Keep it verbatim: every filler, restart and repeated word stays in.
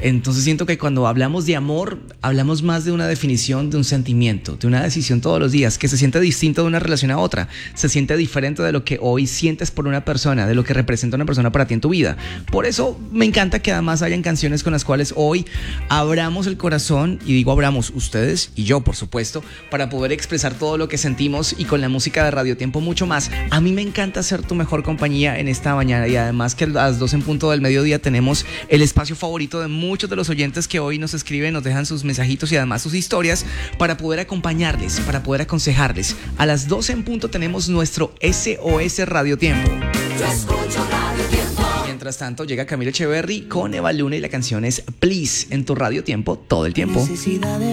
Entonces siento que cuando hablamos de amor, hablamos más de una definición de un sentimiento, de una decisión todos los días, que se siente distinto de una relación a otra, se siente diferente de lo que hoy sientes por una persona, de lo que representa una persona para ti en tu vida. Por eso me encanta que además hayan canciones con las cuales hoy abramos el corazón, y digo abramos ustedes y yo, por supuesto, para poder expresar todo lo que sentimos, y con la música de Radio Tiempo mucho más. A mí me encanta ser tu mejor compañía en esta mañana, y además que a las dos en punto del mediodía tenemos el espacio favorito de muchos de los oyentes que hoy nos escriben, nos dejan sus mensajitos y además sus historias para poder acompañarles, para poder aconsejarles. A las doce en punto tenemos nuestro S O S Radio Tiempo. Yo escucho Radio Tiempo. Mientras tanto llega Camila Echeverry con Eva Luna y la canción es Please en tu Radio Tiempo todo el tiempo. Necesidad de